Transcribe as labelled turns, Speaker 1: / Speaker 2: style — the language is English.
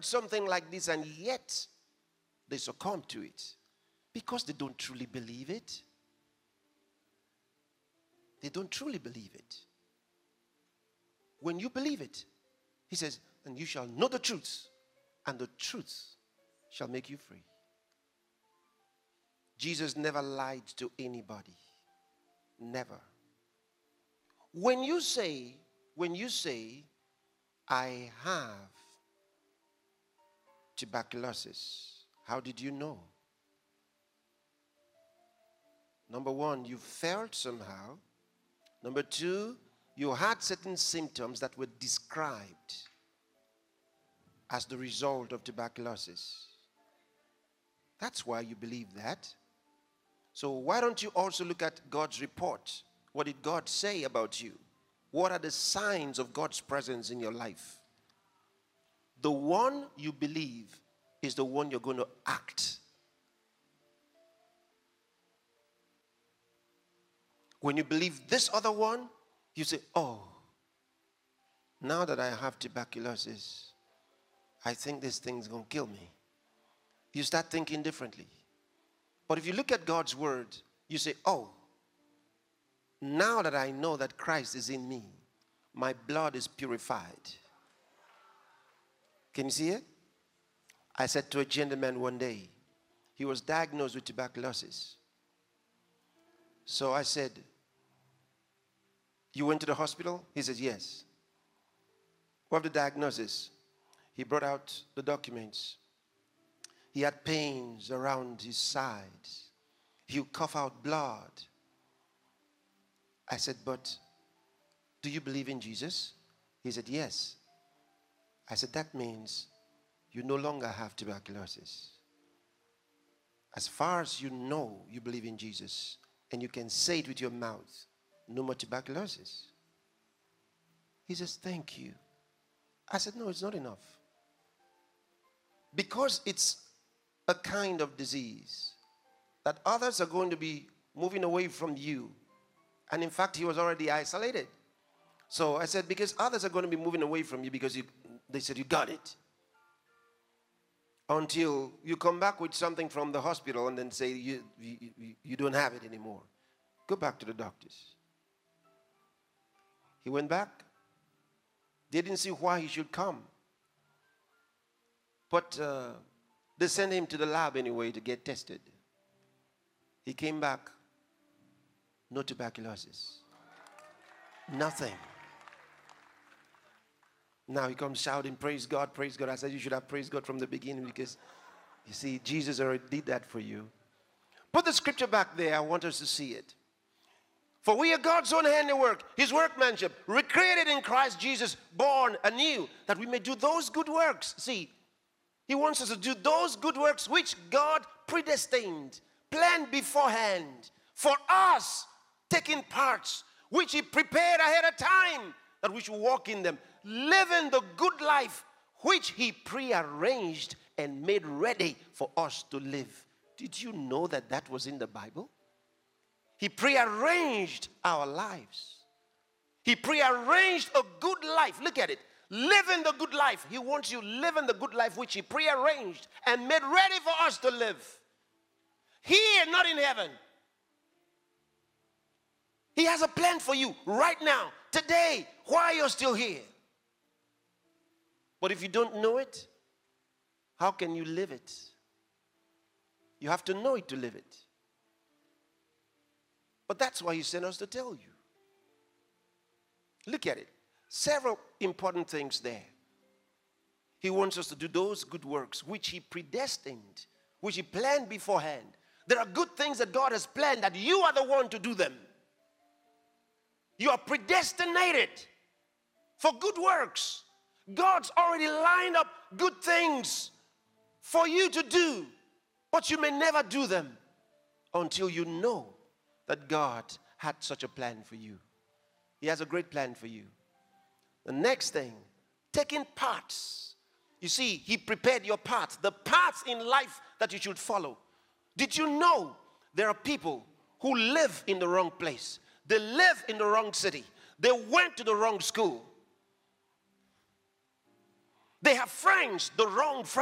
Speaker 1: heard something like this and yet they succumb to it because they don't truly believe it. They don't truly believe it. When you believe it, he says, and you shall know the truth, and the truth shall make you free. Jesus never lied to anybody. Never. When you say, I have tuberculosis, how did you know? Number one, you felt somehow. Number two, you had certain symptoms that were described as the result of tuberculosis. That's why you believe that. So why don't you also look at God's report? What did God say about you? What are the signs of God's presence in your life? The one you believe is the one you're going to act. When you believe this other one, you say, oh, now that I have tuberculosis, I think this thing's going to kill me. You start thinking differently. But if you look at God's word, you say, oh, now that I know that Christ is in me, my blood is purified. Can you see it? I said to a gentleman one day, he was diagnosed with tuberculosis. So I said, you went to the hospital? He said, yes. What of the diagnosis? He brought out the documents. He had pains around his sides. He would cough out blood. I said, but do you believe in Jesus? He said, yes. I said, that means you no longer have tuberculosis. As far as you know you believe in Jesus, and you can say it with your mouth, no more tuberculosis. He says, thank you. I said, no, it's not enough. Because it's a kind of disease that others are going to be moving away from you. And in fact, he was already isolated. So I said, because others are going to be moving away from you because they said, you got it. Until you come back with something from the hospital and then say, you don't have it anymore. Go back to the doctors. He went back. They didn't see why he should come. But they sent him to the lab anyway to get tested. He came back. No tuberculosis. Nothing. Now he comes shouting, praise God, praise God. I said you should have praised God from the beginning because, you see, Jesus already did that for you. Put the scripture back there. I want us to see it. For we are God's own handiwork, his workmanship, recreated in Christ Jesus, born anew, that we may do those good works. See, he wants us to do those good works which God predestined, planned beforehand for us, taking parts which he prepared ahead of time, that we should walk in them, living the good life which he prearranged and made ready for us to live. Did you know that that was in the Bible? He prearranged our lives. He prearranged a good life. Look at it. Living the good life. He wants you living the good life which he prearranged and made ready for us to live. Here, not in heaven. He has a plan for you right now, today, while you're still here. But if you don't know it, how can you live it? You have to know it to live it. But that's why he sent us to tell you. Look at it. Several important things there. He wants us to do those good works which he predestined, which he planned beforehand. There are good things that God has planned that you are the one to do them. You are predestinated for good works. God's already lined up good things for you to do, but you may never do them until you know that God had such a plan for you. He has a great plan for you. The next thing, taking parts. You see, he prepared your path, the paths in life that you should follow. Did you know there are people who live in the wrong place? They live in the wrong city. They went to the wrong school. They have friends, the wrong friends.